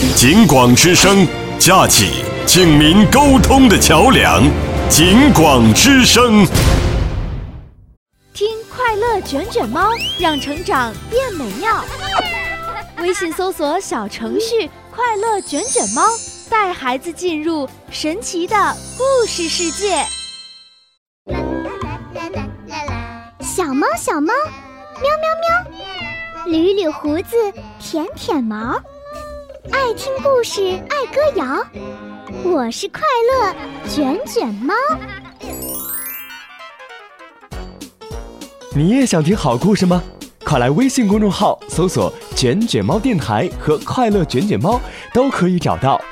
警广之声，架起警民沟通的桥梁。警广之声， 听快乐卷卷猫，让成长变美妙。微信搜索小程序快乐卷卷猫，带孩子进入神奇的故事世界。 小猫小猫，喵喵喵，捋捋胡子，舔舔毛，爱听故事，爱歌谣。我是快乐卷卷猫。 你也想听好故事吗？快来微信公众号搜索卷卷猫电台和快乐卷卷猫，都可以找到。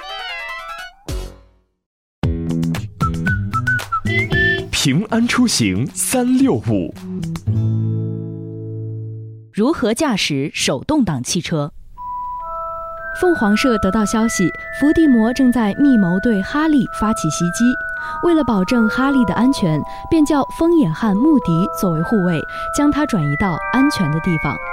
平安出行365， 如何驾驶手动挡汽车？凤凰社得到消息，伏地魔正在密谋对哈利发起袭击。为了保证哈利的安全，便叫疯眼汉穆迪作为护卫，将他转移到安全的地方。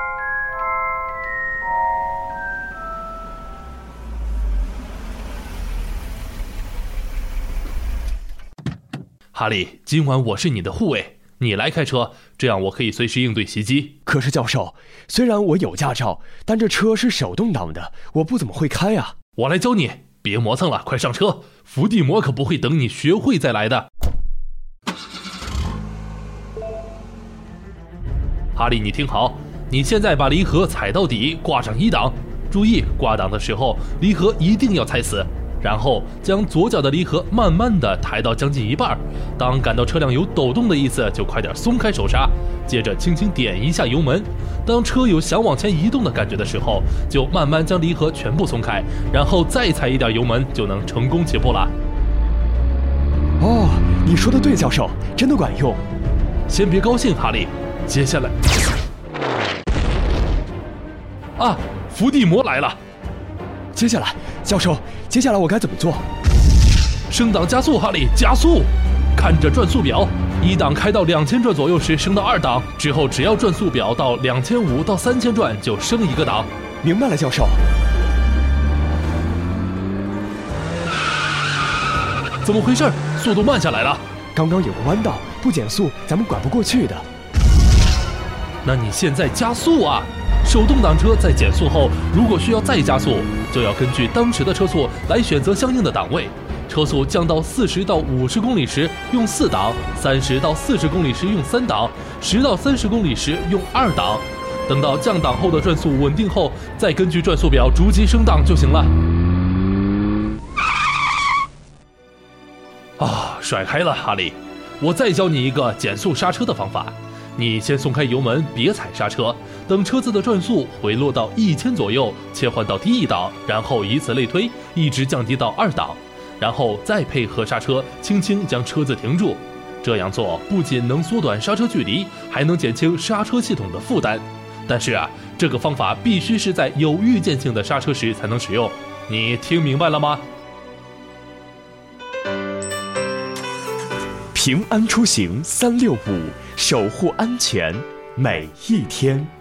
哈利，今晚我是你的护卫，你来开车，这样我可以随时应对袭击。 可是教授，虽然我有驾照，但这车是手动挡的，我不怎么会开啊。 我来教你，别磨蹭了，快上车，伏地魔可不会等你学会再来的。哈利，你听好，你现在把离合踩到底，挂上1档，注意挂档的时候离合一定要踩死，然后将左脚的离合慢慢的抬到将近一半，当感到车辆有抖动的意思，就快点松开手刹，接着轻轻点一下油门，当车有想往前移动的感觉的时候，就慢慢将离合全部松开，然后再踩一点油门，就能成功起步了。 哦，你说的对，教授，真的管用。 先别高兴，哈利，接下来啊，伏地魔来了。 接下来，教授，接下来我该怎么做？ 升档加速，哈利，加速！看着转速表，1档开到2000转左右时升到2档，之后只要转速表到2500到3000转就升1个档。 明白了，教授。 怎么回事？速度慢下来了。 刚刚有个弯道，不减速咱们拐不过去的。 那你现在加速啊！手动挡车在减速后，如果需要再加速，就要根据当时的车速来选择相应的档位。车速降到40到50公里时用4档，30到40公里时用3档，10到30公里时用2档。等到降档后的转速稳定后，再根据转速表逐级升档就行了。啊，甩开了，哈利！我再教你一个减速刹车的方法。你先松开油门，别踩刹车，等车子的转速回落到1000左右，切换到低1档，然后以此类推，一直降低到2档，然后再配合刹车，轻轻将车子停住。这样做不仅能缩短刹车距离，还能减轻刹车系统的负担。但是啊，这个方法必须是在有预见性的刹车时才能使用。你听明白了吗？ 平安出行365，守护安全每一天。